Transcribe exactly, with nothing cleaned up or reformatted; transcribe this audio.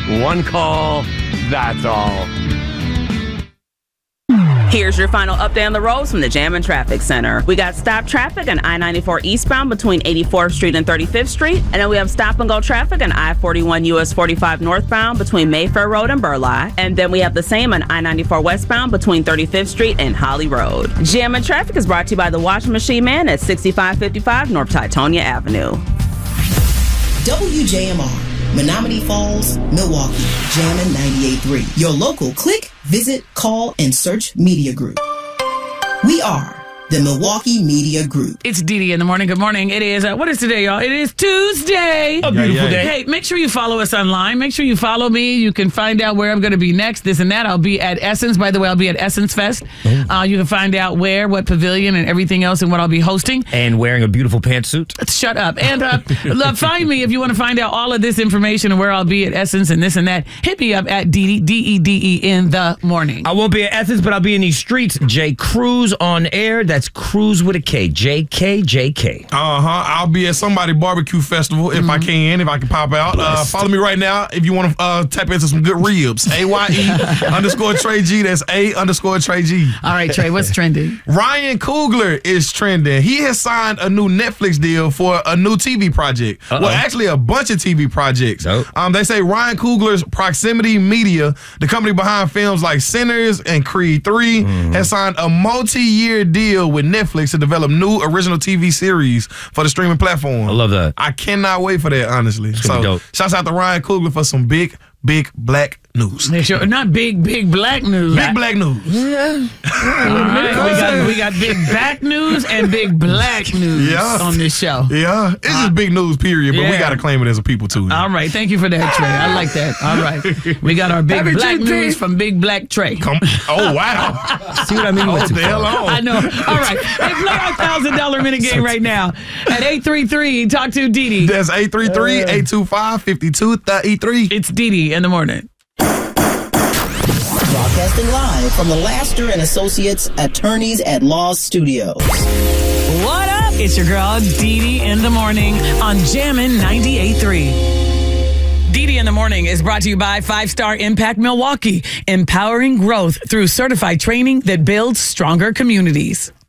One call, that's all. Here's your final update on the roads from the Jam and Traffic Center. We got stop traffic on I ninety-four eastbound between eighty-fourth Street and thirty-fifth Street. And then we have stop and go traffic on I forty-one U S forty-five northbound between Mayfair Road and Burleigh. And then we have the same on I ninety-four westbound between thirty-fifth Street and Holly Road. Jam and Traffic is brought to you by the Washing Machine Man at sixty-five fifty-five North Titonia Avenue. W J M R, Menominee Falls, Milwaukee, Jammin' ninety-eight point three. Your local click, visit, call, and search media group. We are the Milwaukee Media Group. It's Dee Dee in the morning. Good morning. It is, uh, what is today, y'all? It is Tuesday. A beautiful yeah, yeah. day. Hey, make sure you follow us online. Make sure you follow me. You can find out where I'm going to be next, this and that. I'll be at Essence. By the way, I'll be at Essence Fest. Oh. Uh, you can find out where, what pavilion, and everything else, and what I'll be hosting. And wearing a beautiful pantsuit. Shut up. And uh, find me if you want to find out all of this information and where I'll be at Essence and this and that. Hit me up at Dee Dee, D E D E in the morning. I won't be at Essence, but I'll be in these streets. J. Cruz on air. That's Cruz with a K. J K J K. Uh-huh. I'll be at somebody barbecue festival if mm-hmm. I can, if I can pop out. Uh, follow me right now if you want to uh, tap into some good ribs. A Y E underscore Trey G. That's A underscore Trey G. All right, Trey, what's trending? Ryan Coogler is trending. He has signed a new Netflix deal for a new T V project. Uh-oh. Well, actually a bunch of T V projects. Nope. Um, they say Ryan Coogler's Proximity Media, the company behind films like Sinners and Creed three, mm-hmm. has signed a multi-year deal with Netflix to develop new original T V series for the streaming platform. I love that. I cannot wait for that, honestly. So, shouts out to Ryan Coogler for some big, big black news. Sure, not big, big black news. Big black news. Yeah. All right. we, got, we got big back news and big black news yeah. on this show. Yeah. It's uh, just big news, period, but yeah. we got to claim it as a people, too. All right. Thank you for that, Trey. I like that. All right. We got our big Happy black Tuesday. News from Big Black Trey. Come, oh, wow. See what I mean? Oh, the hell on. I know. All right. Hey, play our one thousand dollars minute game right now at eight three three, talk to Dee Dee. That's eight three three, eight two five, five two three three. It's Dee Dee in the morning. Broadcasting live from the Laster and Associates Attorneys at Law Studios. What up? It's your girl, Dee Dee in the morning on Jammin' ninety-eight point three. Dee Dee in the morning is brought to you by Five Star Impact Milwaukee, empowering growth through certified training that builds stronger communities.